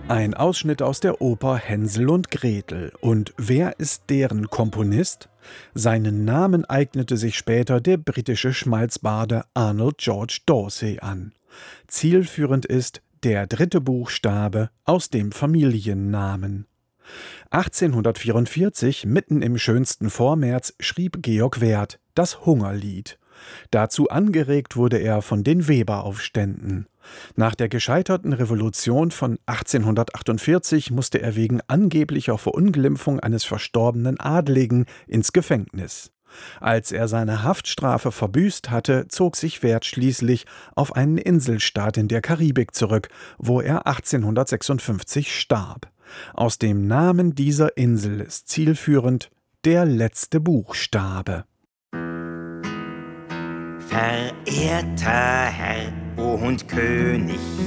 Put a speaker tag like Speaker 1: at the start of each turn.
Speaker 1: Ein Ausschnitt aus der Oper Hänsel und Gretel. Und wer ist deren Komponist? Seinen Namen eignete sich später der britische Schmalzbarde Arnold George Dorsey an. Zielführend ist der dritte Buchstabe aus dem Familiennamen. 1844, mitten im schönsten Vormärz, schrieb Georg Werth das Hungerlied. Dazu angeregt wurde er von den Weberaufständen. Nach der gescheiterten Revolution von 1848 musste er wegen angeblicher Verunglimpfung eines verstorbenen Adligen ins Gefängnis. Als er seine Haftstrafe verbüßt hatte, zog sich Werth schließlich auf einen Inselstaat in der Karibik zurück, wo er 1856 starb. Aus dem Namen dieser Insel ist zielführend der letzte Buchstabe.
Speaker 2: Verehrter Herr, O und König,